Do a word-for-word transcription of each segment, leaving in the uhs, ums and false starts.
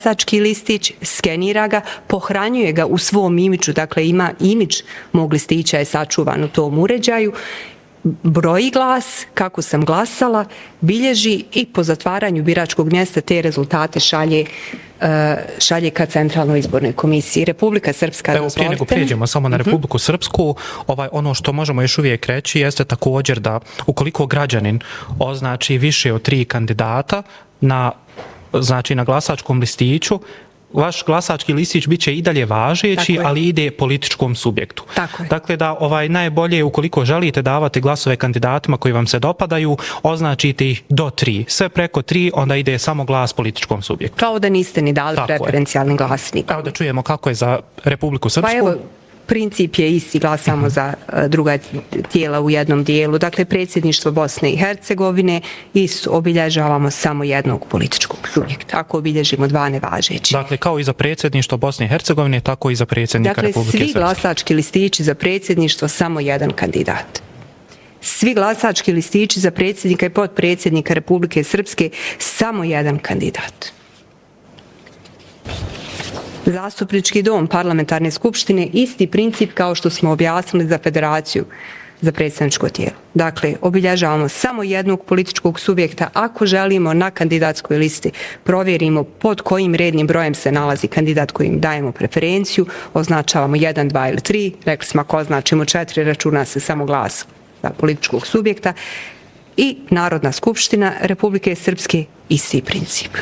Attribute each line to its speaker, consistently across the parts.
Speaker 1: glasački listić, skenira ga, pohranjuje ga u svom imidžu, dakle ima imidž mog listića je sačuvan u tom uređaju, broji glas, kako sam glasala, bilježi i po zatvaranju biračkog mjesta te rezultate šalje šalje ka Centralnoj izbornoj komisiji. Republika Srpska...
Speaker 2: Evo, prije nego prijeđemo samo na Republiku Srpsku, ovaj, ono što možemo još uvijek reći jeste također da ukoliko građanin označi više od tri kandidata na, znači, na glasačkom listiću, vaš glasački listić bit će i dalje važeći, ali ide političkom subjektu. Dakle, da ovaj najbolje, ukoliko želite davati glasove kandidatima koji vam se dopadaju, označite ih do tri. Sve preko tri, onda ide samo glas političkom subjektu.
Speaker 1: Kao da niste ni dali preferencijalni glasnik.
Speaker 2: Kao da čujemo kako je za Republiku Srpsku.
Speaker 1: Pa evo, princip je isti, glasamo za druga tijela u jednom dijelu. Dakle, predsjedništvo Bosne i Hercegovine i obilježavamo samo jednog političkog subjekta. Ako obilježimo dva nevažeći.
Speaker 2: Dakle, kao i za predsjedništvo Bosne i Hercegovine, tako i za predsjednika
Speaker 1: dakle,
Speaker 2: Republike Srpske.
Speaker 1: Dakle, svi glasački listići za predsjedništvo samo jedan kandidat. Svi glasački listići za predsjednika i potpredsjednika Republike Srpske samo jedan kandidat. Zastupnički dom parlamentarne skupštine, isti princip kao što smo objasnili za federaciju za predstavničko tijelo. Dakle, obilježavamo samo jednog političkog subjekta. Ako želimo na kandidatskoj listi provjerimo pod kojim rednim brojem se nalazi kandidat kojim dajemo preferenciju, označavamo jedan, dva ili tri. Rekli smo, ako označimo četiri, računa se samo glas političkog subjekta. I Narodna skupština Republike Srpske, isti princip.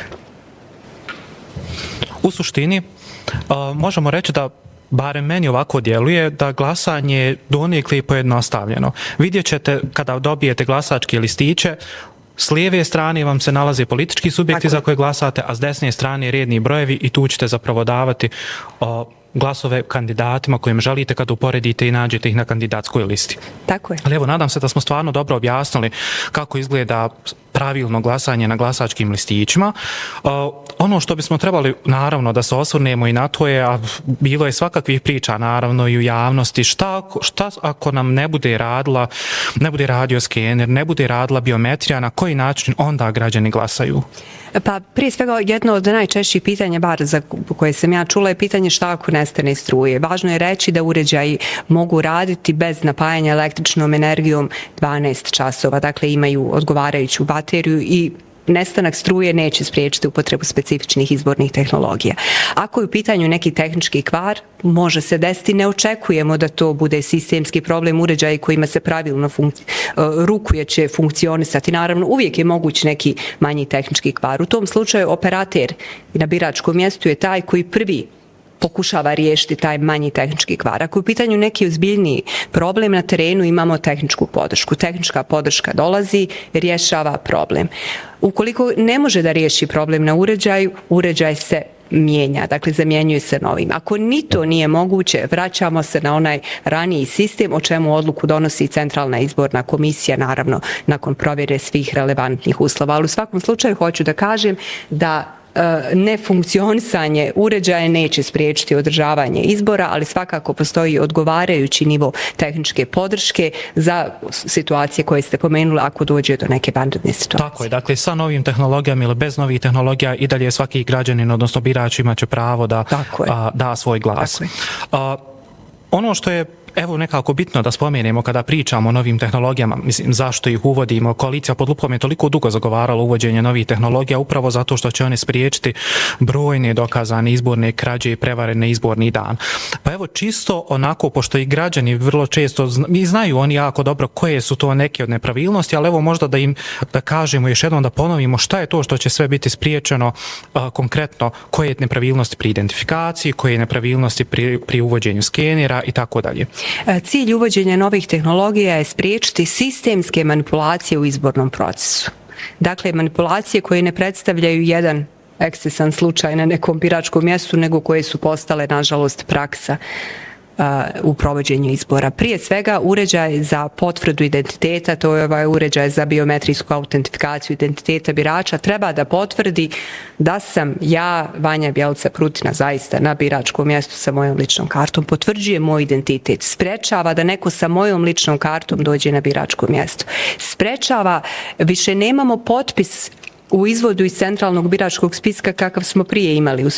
Speaker 2: U suštini, možemo reći da, barem meni ovako djeluje, da glasanje donekle je pojednostavljeno. Vidjet ćete kada dobijete glasačke listiće, s lijeve strane vam se nalaze politički subjekti za koje glasate, a s desne strane redni brojevi i tu ćete zapravo davati glasove kandidatima kojim želite kad uporedite i nađete ih na kandidatskoj listi.
Speaker 1: Tako je.
Speaker 2: Ali evo, nadam se da smo stvarno dobro objasnili kako izgleda pravilno glasanje na glasačkim listićima. Ono što bismo trebali, naravno, da se osvrnemo i na to je, a bilo je svakakvih priča, naravno, i u javnosti, šta, šta ako nam ne bude radila, ne bude radio skener, ne bude radila biometrija, na koji način onda građani glasaju?
Speaker 1: Pa prije svega jedno od najčešćih pitanja, bar za koje sam ja čula, je pitanje šta ako nestane struje. Važno je reći da uređaji mogu raditi bez napajanja električnom energijom dvanaest časova, dakle imaju odgovarajuću bateriju i nestanak struje neće spriječiti upotrebu specifičnih izbornih tehnologija. Ako je u pitanju neki tehnički kvar, može se desiti, ne očekujemo da to bude sistemski problem, uređaji kojima se pravilno funkci... rukuje će funkcionisati. Naravno, uvijek je moguć neki manji tehnički kvar. U tom slučaju operater na biračkom mjestu je taj koji prvi pokušava riješiti taj manji tehnički kvar. Ako je u pitanju neki ozbiljniji problem na terenu, imamo tehničku podršku. Tehnička podrška dolazi, rješava problem. Ukoliko ne može da riješi problem na uređaju, uređaj se mijenja, dakle zamjenjuje se novim. Ako ni to nije moguće, vraćamo se na onaj raniji sistem, o čemu odluku donosi Centralna izborna komisija, naravno, nakon provjere svih relevantnih uslova. Ali u svakom slučaju hoću da kažem da nefunkcionisanje uređaja neće spriječiti održavanje izbora, ali svakako postoji odgovarajući nivo tehničke podrške za situacije koje ste pomenuli ako dođe do neke vanredne situacije.
Speaker 2: Tako je, dakle sa novim tehnologijama ili bez novih tehnologija i dalje svaki građanin, odnosno birač, imaće pravo da a, da svoj glas. A, ono što je evo nekako bitno da spomenemo kada pričamo o novim tehnologijama, mislim zašto ih uvodimo. Koalicija pod lupom je toliko dugo zagovarala uvođenje novih tehnologija upravo zato što će one spriječiti brojne dokazane izborne krađe i prevare na izborni dan. Pa evo čisto onako, pošto i građani vrlo često i znaju oni jako dobro koje su to neke od nepravilnosti, ali evo možda da im da kažemo još jednom, da ponovimo šta je to što će sve biti spriječeno a, konkretno, koje je nepravilnosti pri identifikaciji, koje je nepravilnosti pri, pri uvođenju skenera i tako dalje.
Speaker 1: Cilj uvođenja novih tehnologija je spriječiti sistemske manipulacije u izbornom procesu. Dakle, manipulacije koje ne predstavljaju jedan ekscesan slučaj na nekom biračkom mjestu, nego koje su postale, nažalost, praksa u provođenju izbora. Prije svega, uređaj za potvrdu identiteta, to je ovaj uređaj za biometrijsku autentifikaciju identiteta birača, treba da potvrdi da sam ja, Vanja Bjelica Prutina, zaista na biračkom mjestu sa mojom ličnom kartom, potvrđuje moj identitet, sprečava da neko sa mojom ličnom kartom dođe na biračko mjesto. Sprečava, više nemamo potpis u izvodu iz centralnog biračkog spiska kakav smo prije imali.